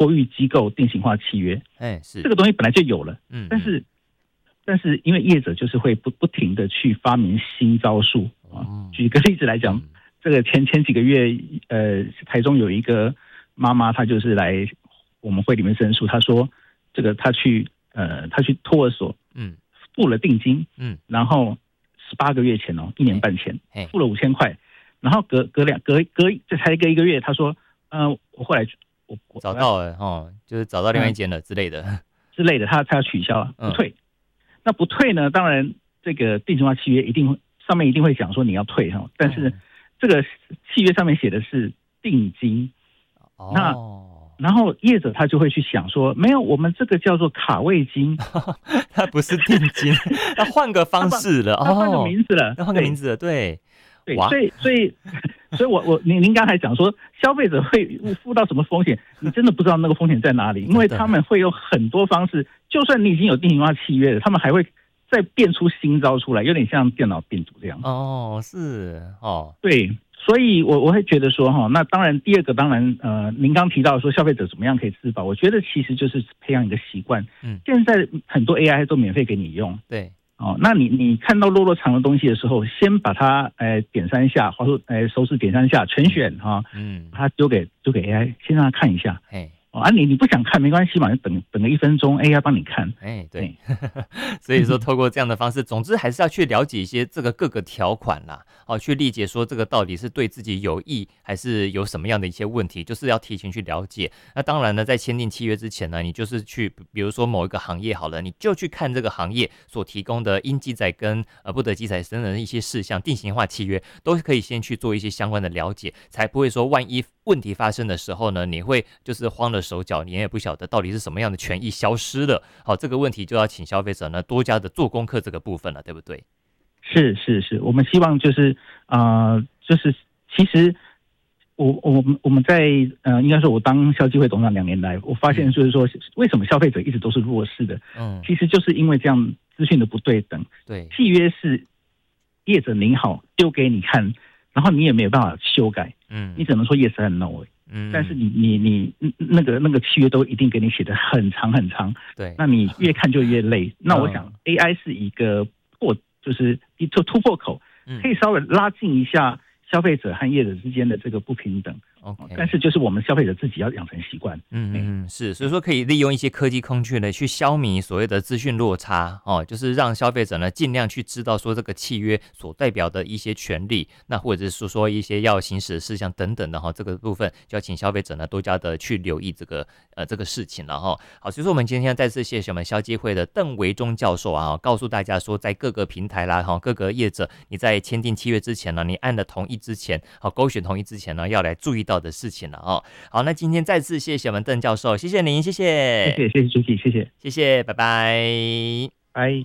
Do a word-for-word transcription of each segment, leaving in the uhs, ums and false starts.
托育机构定型化契约， 哎，是这个东西本来就有了， 嗯， 但是但是因为业者就是会不不停的去发明新招数啊。举个例子来讲， 嗯、 这个前前几个月，呃，台中有一个妈妈，她就是来我们会里面申诉，她说这个她去呃她去托儿所，嗯，付了定金，嗯，然后十八个月前哦，一年半前付了五千块，然后隔隔两隔隔这才隔一个月，她说，嗯、呃，我后来我我找到了哦，就是找到另外一间了、嗯、之类的之类的，她她要取消不退。嗯，那不退呢？当然，这个定型化契约一定上面一定会讲说你要退哈，但是这个契约上面写的是定金，哦、那然后业者他就会去想说，没有，我们这个叫做卡位金， 它不是定金，它换个方式了， 他换个名字了， 他换个名字了，对。 对，所以所以所以我我您您刚才讲说消费者会付到什么风险，你真的不知道那个风险在哪里，因为他们会有很多方式，就算你已经有定型化契约了，他们还会再变出新招出来，有点像电脑病毒这样。 哦，是哦， 对，所以我我会觉得说哈，那当然第二个当然呃，您刚提到说消费者怎么样可以自保，我觉得其实就是培养一个习惯。嗯，现在很多 A I 都免费给你用。 对。 哦，那你你看到落落长的东西的时候，先把它呃点三下，或者呃手指点三下全选哈，嗯，把它丢给丢给 A I， 先让他看一下，哎，哦啊你你不想看没关系嘛，等等个一分钟 ，A I 帮你看， 哎对，所以说透过这样的方式，总之还是要去了解一些这个各个条款啦，哦，去理解说这个到底是对自己有益还是有什么样的一些问题，就是要提前去了解。那当然呢，在签订契约之前呢，你就是去比如说某一个行业好了，你就去看这个行业所提供的应记载跟呃不得记载等等的一些事项，定型化契约都可以先去做一些相关的了解，才不会说万一问题发生的时候呢，你会就是慌了手脚，你也不晓得到底是什么样的权益消失了。好，这个问题就要请消费者呢多加的做功课这个部分了，对不对？ 是是是，我们希望就是啊、呃，就是其实我我们我们在呃，应该说我当消基会董事长两年来，我发现就是说，为什么消费者一直都是弱势的？嗯，其实就是因为这样资讯的不对等。 对， 契约是业者您好丢给你看，然后你也没有办法修改，嗯，你只能说 yes and no。嗯，但是你你你那个那个契约都一定给你写的很长很长， 对， 那你越看就越累。那我想 A I 是一个破，就是一突突破口，可以稍微拉近一下消费者和业者之间的这个不平等。Okay. 但是就是我们消费者自己要养成习惯。 嗯嗯，是，所以说可以利用一些科技工具呢，去消弭所谓的资讯落差哦，就是让消费者呢尽量去知道说这个契约所代表的一些权利，那或者是说一些要行使的事项等等的哈、哦，这个部分就要请消费者呢多加的去留意这个呃这个事情了哈、哦。好，所以说我们今天再次谢谢我们消基会的邓维中教授啊，告诉大家说在各个平台啦哈，各个业者你在签订契约之前呢，你按了同意之前，好勾选同意之前呢，要来注意到的事情了哦。好，那今天再次谢谢我们邓教授，谢谢您，谢谢， 谢谢，谢谢主席，谢谢， 谢谢，拜拜， 拜。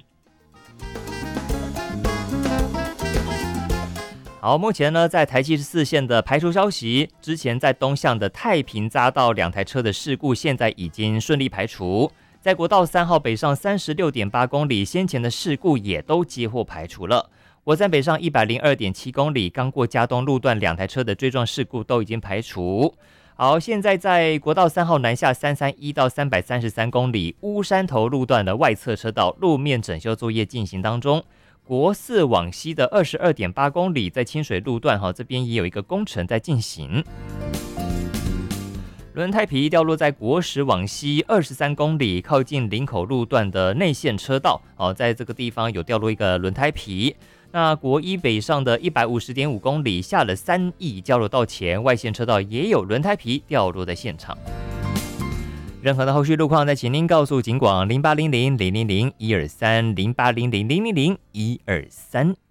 好，目前呢，在台七十四线的排除消息，之前在东向的太平匝道两台车的事故，现在已经顺利排除。在国道三号北上三十六点八公里，先前的事故也都接获排除了。国三北上一百零二点七公里，刚过嘉东路段两台车的追撞事故都已经排除。好，现在在国道三号南下三三一到三百三十三公里乌山头路段的外侧车道路面整修作业进行当中。国四往西的二十二点八公里，在清水路段哈这边也有一个工程在进行。轮胎皮掉落在国十往西二十三公里，靠近林口路段的内线车道，哦，在这个地方有掉落一个轮胎皮。那国一北上的一百五十点五公里，下了三义交流道前外线车道也有轮胎皮掉落在现场。任何的后续路况，再请您告诉警广零八零零零零零一二三零八零零零零零一二三。